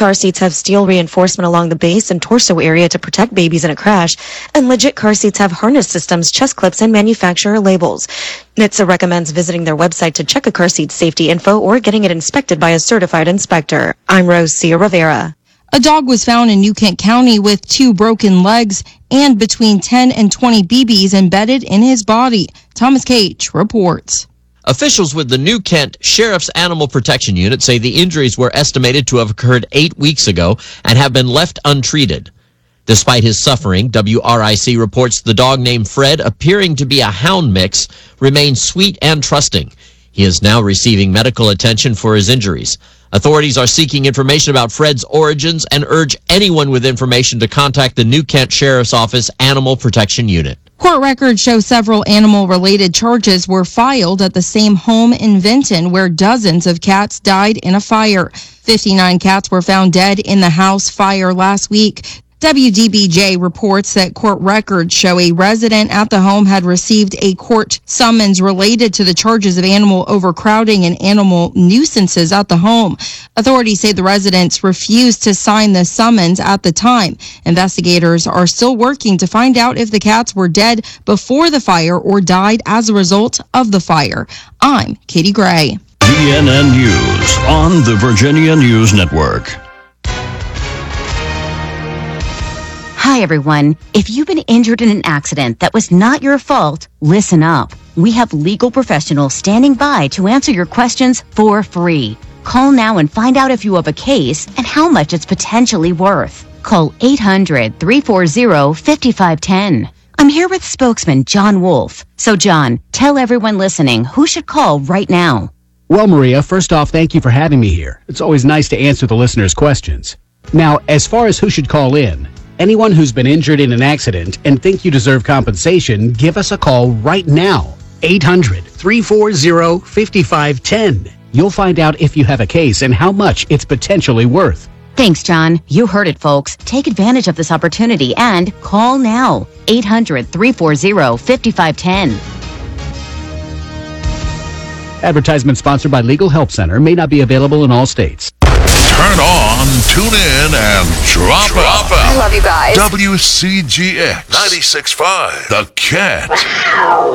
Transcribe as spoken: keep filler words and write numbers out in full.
car seats have steel reinforcement along the base and torso area to protect babies in a crash, and legit car seats have harness systems, chest clips, and manufacturer labels. N H T S A recommends visiting their website to check a car seat's safety info or getting it inspected by a certified inspector. I'm Rose Cia Rivera. A dog was found in New Kent County with two broken legs and between ten and twenty B Bs embedded in his body. Thomas Cage reports. Officials with the New Kent Sheriff's Animal Protection Unit say the injuries were estimated to have occurred eight weeks ago and have been left untreated. Despite his suffering, W R I C reports the dog named Fred, appearing to be a hound mix, remains sweet and trusting. He is now receiving medical attention for his injuries. Authorities are seeking information about Fred's origins and urge anyone with information to contact the New Kent Sheriff's Office Animal Protection Unit. Court records show several animal-related charges were filed at the same home in Vinton where dozens of cats died in a fire. fifty-nine cats were found dead in the house fire last week. W D B J reports that court records show a resident at the home had received a court summons related to the charges of animal overcrowding and animal nuisances at the home. Authorities say the residents refused to sign the summons at the time. Investigators are still working to find out if the cats were dead before the fire or died as a result of the fire. I'm Katie Gray. V N N News on the Virginia News Network. Hi, everyone. If you've been injured in an accident that was not your fault, listen up. We have legal professionals standing by to answer your questions for free. Call now and find out if you have a case and how much it's potentially worth. Call eight hundred, three four zero, five five one zero. I'm here with spokesman John Wolf. So, John, tell everyone listening who should call right now. Well, Maria, first off, thank you for having me here. It's always nice to answer the listeners' questions. Now, as far as who should call in, anyone who's been injured in an accident and think you deserve compensation, give us a call right now. eight hundred, three four zero, five five one zero. You'll find out if you have a case and how much it's potentially worth. Thanks, John. You heard it, folks. Take advantage of this opportunity and call now. eight hundred, three four zero, five five one zero. Advertisement sponsored by Legal Help Center. May not be available in all states. Turn on, tune in, and drop, drop out. I love you guys. W C G X ninety-six point five, The Cat.